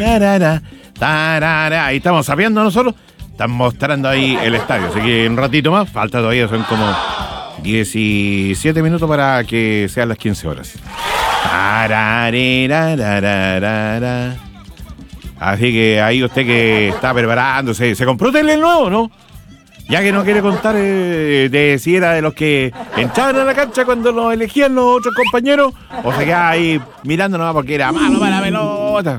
tarara, tarara. Ahí estamos sabiendo nosotros. Están mostrando ahí el estadio. Así que un ratito más, falta todavía, son como 17 minutos para que sean las 15 horas. Así que ahí usted que está preparándose, ¿se compró tele nuevo, no? Ya que no quiere contar de si era de los que entraban a la cancha cuando lo elegían los otros compañeros, o se quedaba ahí mirando nomás porque era malo para la pelota.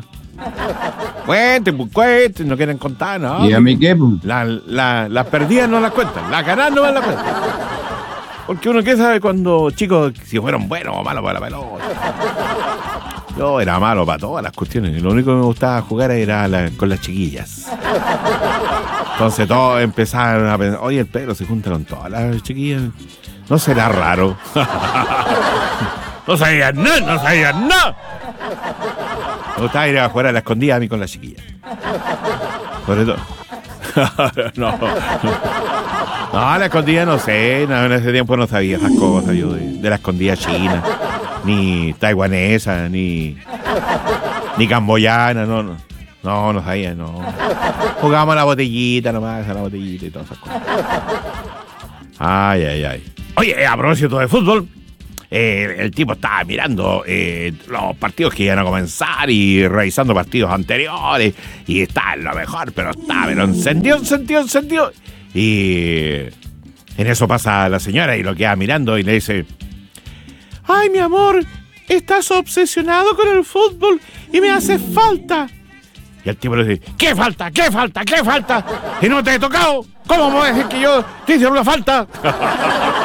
Cuenten, no quieren contar, ¿no? ¿Y a mí qué? Las perdidas no las cuentan, las ganadas no las cuentan. Porque uno que sabe cuando chicos si fueron buenos o malos para la pelota. Yo era malo para todas las cuestiones. Lo único que me gustaba jugar era con las chiquillas. Entonces todos empezaron a pensar, oye, el Pedro se junta con todas las chiquillas. ¿No será raro? No sabían nada. Me gustaba ir a jugar a la escondida a mí con las chiquillas. Sobre todo. No, la escondida no sé. En ese tiempo no sabía esas cosas yo de la escondida china. Ni taiwanesa, ni camboyana, no sabía, no. Jugábamos a la botellita nomás, a la botellita y todas esas cosas. Ay. Oye, a propósito de fútbol, el tipo estaba mirando los partidos que iban a comenzar y revisando partidos anteriores y está en lo mejor, pero encendido. Y en eso pasa la señora y lo queda mirando y le dice: ay, mi amor, estás obsesionado con el fútbol y me hace falta. Y el tipo le dice: ¿Qué falta? ¿Y no te he tocado? ¿Cómo me voy a decir que yo te hice una falta?